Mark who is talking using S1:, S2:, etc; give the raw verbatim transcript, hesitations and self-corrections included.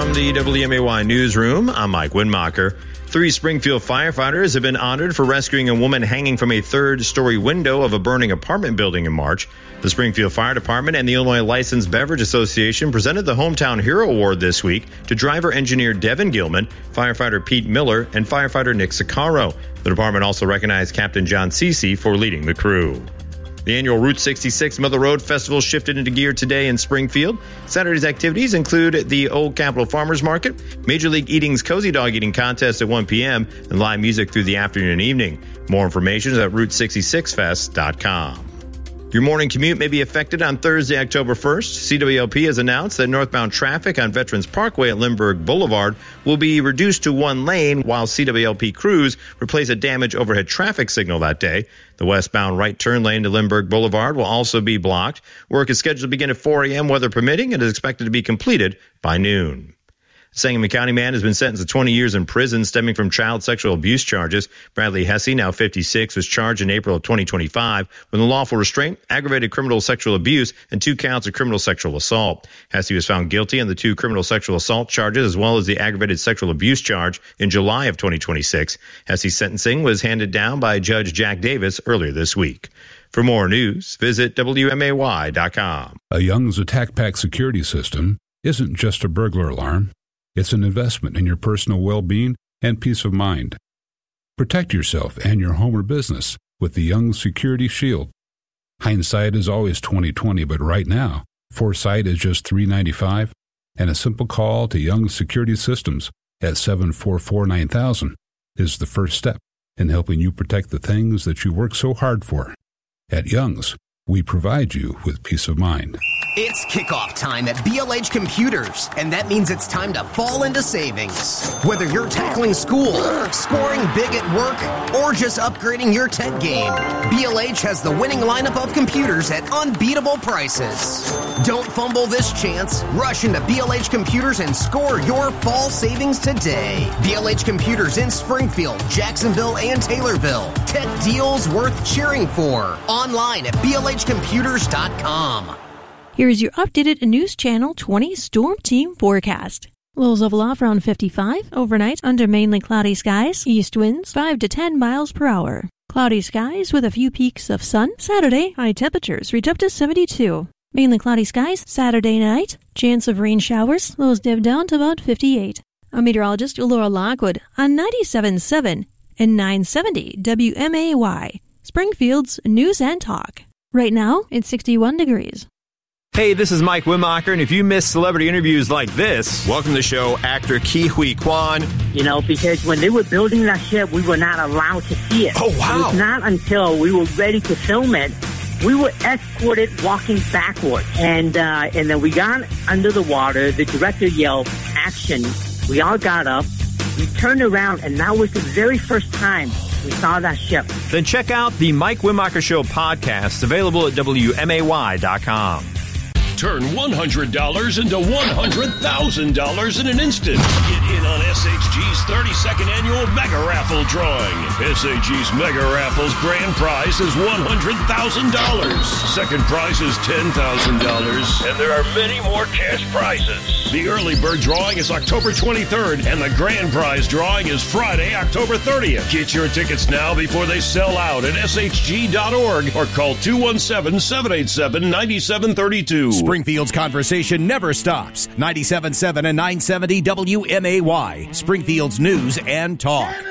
S1: From the W M A Y newsroom, I'm Mike Winmacher. Three Springfield firefighters have been honored for rescuing a woman hanging from a third-story window of a burning apartment building in March. The Springfield Fire Department and the Illinois Licensed Beverage Association presented the Hometown Hero Award this week to driver-engineer Devin Gilman, firefighter Pete Miller, and firefighter Nick Sicaro. The department also recognized Captain John Cece for leading the crew. The annual Route sixty-six Middle Road Festival shifted into gear today in Springfield. Saturday's activities include the Old Capitol Farmers Market, Major League Eating's Cozy Dog Eating Contest at one p.m., and live music through the afternoon and evening. More information is at route sixty-six fest dot com. Your morning commute may be affected on Thursday, October first. C W L P has announced that northbound traffic on Veterans Parkway at Lindbergh Boulevard will be reduced to one lane, while C W L P crews replace a damaged overhead traffic signal that day. The westbound right turn lane to Lindbergh Boulevard will also be blocked. Work is scheduled to begin at four a.m., weather permitting, and is expected to be completed by noon. A Sangamon County man has been sentenced to twenty years in prison stemming from child sexual abuse charges. Bradley Hesse, now fifty-six, was charged in April of twenty twenty-five with unlawful restraint, aggravated criminal sexual abuse, and two counts of criminal sexual assault. Hesse was found guilty on the two criminal sexual assault charges as well as the aggravated sexual abuse charge in July of twenty twenty-six. Hesse's sentencing was handed down by Judge Jack Davis earlier this week. For more news, visit W M A Y dot com.
S2: A Young's Attack Pack security system isn't just a burglar alarm. It's an investment in your personal well-being and peace of mind. Protect yourself and your home or business with the Young Security Shield. Hindsight is always twenty twenty, but right now, foresight is just three dollars and ninety-five cents, and a simple call to Young Security Systems at seven four four nine thousand is the first step in helping you protect the things that you work so hard for. At Young's, we provide you with peace of mind.
S3: It's kickoff time at B L H Computers, and that means it's time to fall into savings. Whether you're tackling school, scoring big at work, or just upgrading your tech game, B L H has the winning lineup of computers at unbeatable prices. Don't fumble this chance. Rush into B L H Computers and score your fall savings today. B L H Computers in Springfield, Jacksonville, and Taylorville. Tech deals worth cheering for. Online at B L H computers dot com.
S4: Here's your updated News Channel twenty Storm Team forecast. Lows level off around fifty-five. Overnight, under mainly cloudy skies. East winds five to ten miles per hour. Cloudy skies with a few peaks of sun. Saturday, high temperatures reach up to seventy-two. Mainly cloudy skies Saturday night. Chance of rain showers. Lows dip down to about fifty-eight. I'm meteorologist Laura Lockwood on ninety-seven point seven and nine seventy W M A Y. Springfield's News and Talk. Right now, it's sixty-one degrees.
S5: Hey, this is Mike Winmacher, and if you miss celebrity interviews like this, welcome to the show actor Ke Huy Quan.
S6: You know, because when they were building that ship, we were not allowed to see it.
S5: Oh, wow.
S6: It was not until we were ready to film it, we were escorted walking backward. And, uh, and then we got under the water. The director yelled, action. We all got up. We turned around, and that was the very first time we saw that ship.
S5: Then check out the Mike Winmacher Show podcast, available at W M A Y dot com.
S7: Turn one hundred dollars into one hundred thousand dollars in an instant. Get in on S H G's thirty-second annual Mega Raffle drawing. S H G's Mega Raffle's grand prize is one hundred thousand dollars. Second prize is ten thousand dollars. And there are many more cash prizes. The early bird drawing is October twenty-third, and the grand prize drawing is Friday, October thirtieth. Get your tickets now before they sell out at S H G dot org or call two one seven, seven eight seven, nine seven three two.
S8: Springfield's conversation never stops. ninety-seven point seven and nine seventy W M A Y. Springfield's News and Talk.